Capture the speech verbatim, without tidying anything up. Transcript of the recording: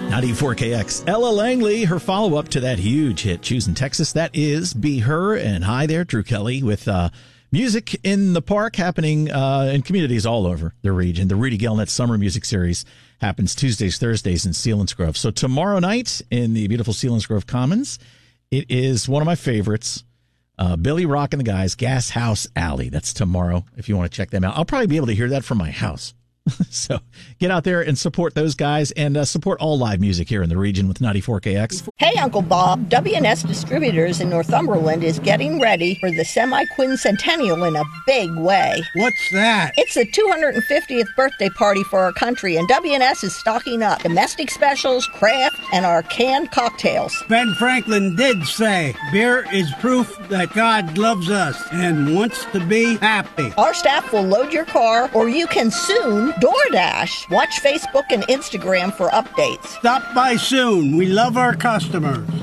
ninety-four K X. Ella Langley, her follow-up to that huge hit, Choosing Texas. That is Be Her. And hi there, Drew Kelly, with uh, music in the park happening uh, in communities all over the region. The Rudy Gelnet Summer Music Series happens Tuesdays, Thursdays in Selinsgrove. So tomorrow night in the beautiful Selinsgrove Commons, it is one of my favorites, uh, Billy Rock and the Guys, Gas House Alley. That's tomorrow if you want to check them out. I'll probably be able to hear that from my house. So get out there and support those guys and uh, support all live music here in the region with ninety-four K X. Hey, Uncle Bob. W and S Distributors in Northumberland is getting ready for the semi-quincentennial in a big way. What's that? It's the two hundred fiftieth birthday party for our country, and W and S is stocking up domestic specials, craft, and our canned cocktails. Ben Franklin did say, beer is proof that God loves us and wants to be happy. Our staff will load your car, or you can soon DoorDash. Watch Facebook and Instagram for updates. Stop by soon. We love our customers.